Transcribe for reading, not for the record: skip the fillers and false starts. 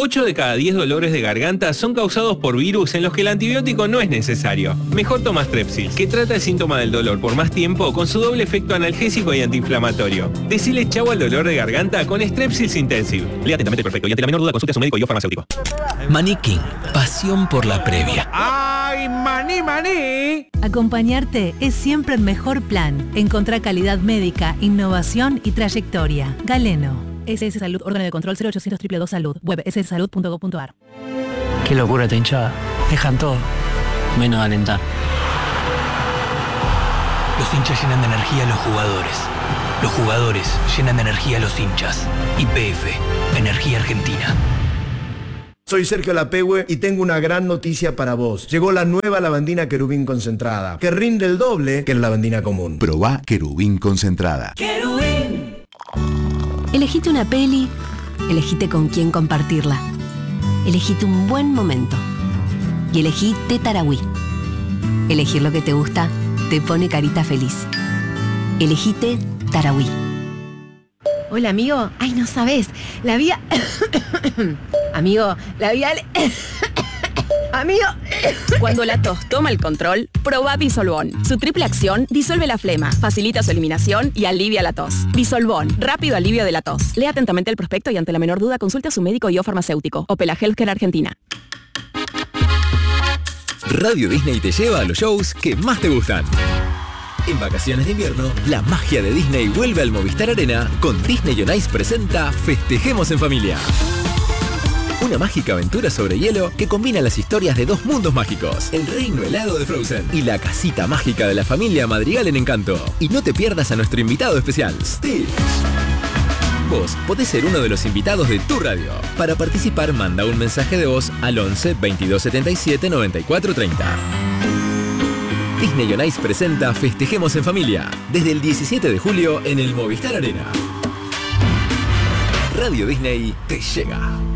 8 de cada 10 dolores de garganta son causados por virus en los que el antibiótico no es necesario. Mejor toma Strepsils, que trata el síntoma del dolor por más tiempo con su doble efecto analgésico y antiinflamatorio. Decile chau al dolor de garganta con Strepsils Intensive. Lea atentamente perfecto y ante la menor duda consulte a su médico y o farmacéutico. Maní King, pasión por la previa. ¡Ay, maní, maní! Acompañarte es siempre el mejor plan. Encontrá calidad médica, innovación y trayectoria. Galeno. SS Salud, órgano de control 0800 222 Salud. Web sssalud.gov.ar. Qué locura esta hinchada. Dejan todo, menos alentar. Los hinchas llenan de energía a los jugadores. Los jugadores llenan de energía a los hinchas. YPF, Energía Argentina. Soy Sergio Lapehue y tengo una gran noticia para vos. Llegó la nueva lavandina Querubín concentrada, que rinde el doble que la lavandina común. Probá Querubín concentrada. ¡Querubín! Elegite una peli, elegite con quién compartirla. Elegite un buen momento. Y elegí Tetarawí. Elegir lo que te gusta te pone carita feliz. Elegite Tarahui. Hola, amigo. Ay, no sabes. La vía... Amigo, la vía... Amigo... Cuando la tos toma el control, probá Disolvón. Su triple acción disuelve la flema, facilita su eliminación y alivia la tos. Disolvón, rápido alivio de la tos. Lea atentamente el prospecto y ante la menor duda consulte a su médico y o farmacéutico. Opela Healthcare Argentina. Radio Disney te lleva a los shows que más te gustan. En vacaciones de invierno, la magia de Disney vuelve al Movistar Arena con Disney On Ice presenta Festejemos en Familia. Una mágica aventura sobre hielo que combina las historias de dos mundos mágicos, el reino helado de Frozen y la casita mágica de la familia Madrigal en Encanto. Y no te pierdas a nuestro invitado especial, Stitch. Vos podés ser uno de los invitados de tu radio. Para participar, manda un mensaje de voz al 11 22 77 94 30. Disney On Ice presenta Festejemos en Familia, desde el 17 de julio en el Movistar Arena. Radio Disney te llega.